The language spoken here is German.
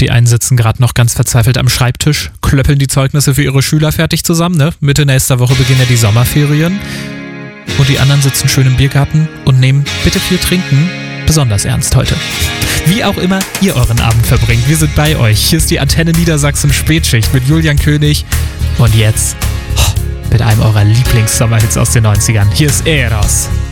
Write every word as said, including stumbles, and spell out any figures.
Die einen sitzen gerade noch ganz verzweifelt am Schreibtisch, klöppeln die Zeugnisse für ihre Schüler fertig zusammen. Ne? Mitte nächster Woche beginnen ja die Sommerferien. Und die anderen sitzen schön im Biergarten und nehmen Bitte viel trinken besonders ernst heute. Wie auch immer ihr euren Abend verbringt, wir sind bei euch. Hier ist die Antenne Niedersachsen Spätschicht mit Julian König. Und jetzt oh, mit einem eurer Lieblings-Sommerhits aus den neunzigern. Hier ist Eros.